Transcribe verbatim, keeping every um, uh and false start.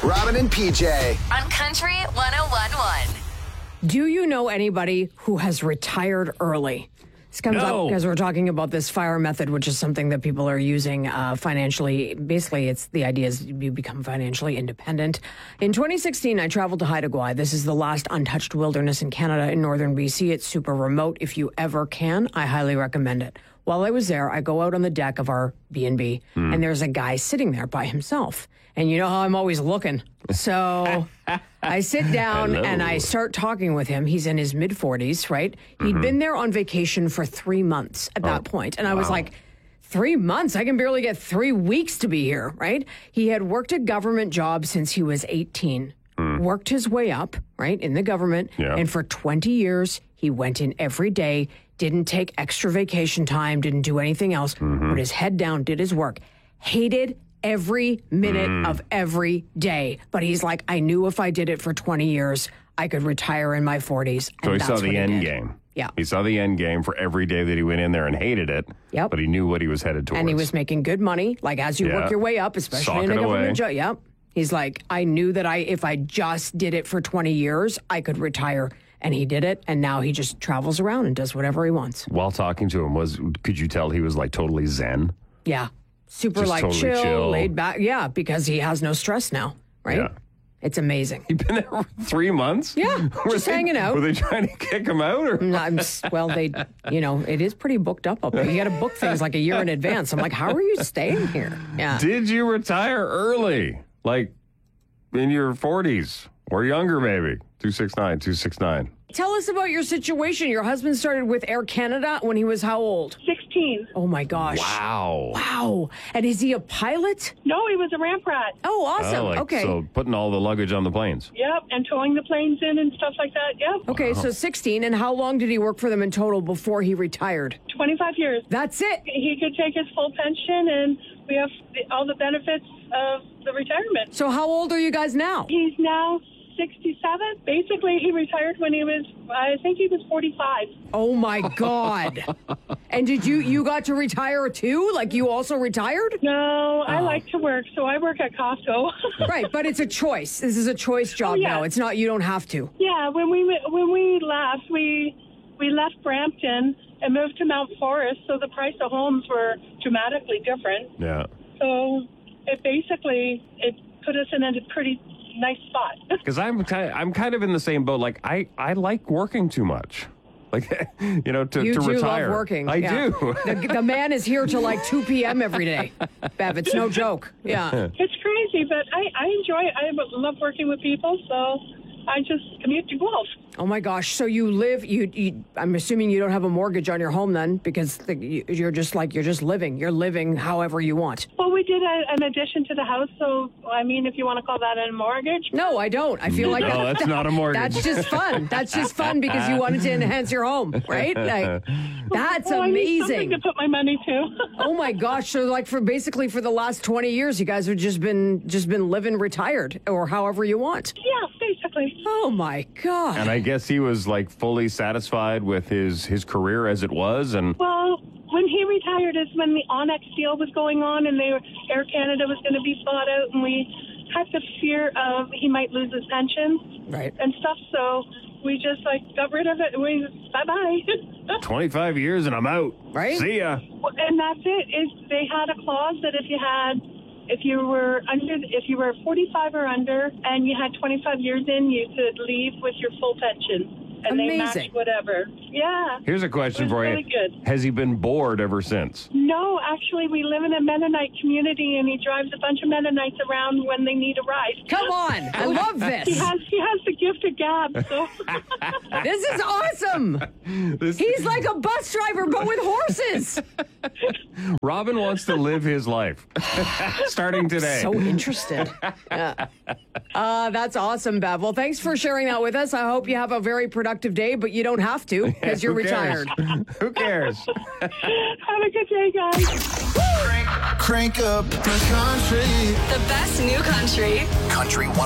Robin and P J. On Country one oh one point one. Do you know anybody who has retired early? This comes No. up because we're talking about this FIRE method, which is something that people are using uh, financially. Basically, it's the idea is you become financially independent. In twenty sixteen, I traveled to Haida Gwaii. This is the last untouched wilderness in Canada in northern B C. It's super remote. If you ever can, I highly recommend it. While I was there, I go out on the deck of our B and B, Hmm. and there's a guy sitting there by himself. And you know how I'm always looking. So I sit down Hello. and I start talking with him. He's in his mid forties, right? He'd Mm-hmm. been there on vacation for three months at that Oh, point. And I was like, three months? I can barely get three weeks to be here, right? He had worked a government job since he was eighteen, worked his way up, right, in the government. Yeah. And for twenty years, he went in every day, didn't take extra vacation time, didn't do anything else, put his head down, did his work, hated every minute of every day. But he's like, I knew if I did it for twenty years, I could retire in my forties. And So he that's saw what the end did. game. Yeah. He saw the end game for every day that he went in there and hated it. Yep. But he knew what he was headed towards. And he was making good money, like as you Yeah. work your way up, especially in a Socking away. government job. Yep. He's like, I knew that I, if I just did it for twenty years, I could retire. And he did it. And now he just travels around and does whatever he wants. While talking to him, was could you tell he was like totally zen? Yeah. Super Just like totally chill, chill. laid back. Yeah. Because he has no stress now. Right. Yeah. It's amazing. You've been there for three months? Yeah, Were just they- hanging out. Were they trying to kick him out? Or? No, I'm s- well, they, you know, it is pretty booked up up there. You got to book things like a year in advance. I'm like, how are you staying here? Yeah. Did you retire early? Like in your forties or younger, maybe? two six nine, two six nine. Tell us about your situation. Your husband started with Air Canada when he was how old? sixteen. Oh my gosh. Wow. Wow. And is he a pilot? No, he was a ramp rat. Oh, awesome. Oh, like, okay. So putting all the luggage on the planes. Yep, and towing the planes in and stuff like that. Yep. okay, so sixteen. And how long did he work for them in total before he retired? twenty-five years. That's it. He could take his full pension, and we have the, all the benefits of the retirement. So how old are you guys now? He's now sixty-seven. Basically, he retired when he was, I think he was forty-five. Oh my God. And did you, you got to retire too? Like you also retired? No, I like to work, so I work at Costco. Right, but it's a choice. This is a choice job Oh, yeah. now. It's not, you don't have to. Yeah, when we when we left, we we left Brampton and moved to Mount Forest, so the price of homes were dramatically different. Yeah. So it basically it put us in a pretty nice spot. Because I'm kind of, I'm kind of in the same boat. Like I, I like working too much. Like, you know, to, You to do retire. love working. I yeah. do. The, the man is here till like two p.m. every day. Bev, it's no joke. Yeah. It's crazy, but I, I enjoy it. I love working with people, so I just commute to Guelph. Oh my gosh. So you live, you, you I'm assuming you don't have a mortgage on your home then because the, you, you're just like, you're just living. You're living however you want. Well, we did a, an addition to the house, so I mean, if you want to call that a mortgage. No, I don't. I feel like No, that's not a mortgage. That's just fun. That's just fun because you wanted to enhance your home, right? Like, that's Well, I need something amazing. to put my money to. Oh my gosh. So like for basically for the last twenty years, you guys have just been, just been living retired or however you want. Yeah, basically. Oh my God. And I guess he was like fully satisfied with his, his career as it was. And Well, when he retired is when the Onyx deal was going on, and they were, Air Canada was going to be bought out, and we had the fear of he might lose his pension Right. and stuff. So we just like got rid of it. And we bye bye. twenty-five years and I'm out. Right? See ya. And that's it. Is they had a clause that if you had, if you were under, if you were forty-five or under, and you had twenty-five years in, you could leave with your full pension. And they Amazing. match whatever. Yeah. Here's a question It was for really you. good. Has he been bored ever since? No, actually, we live in a Mennonite community, and he drives a bunch of Mennonites around when they need a ride. Come on. I love He this. has he has the gift of gab. So This is awesome. This, He's like a bus driver, but with horses. Robin wants to live his life starting today. So interested. Yeah. Uh, that's awesome, Bev. Well, thanks for sharing that with us. I hope you have a very productive day, but you don't have to because you're Who cares? retired. Who cares? have a good day, guys. Crank up the country. The best new country. Country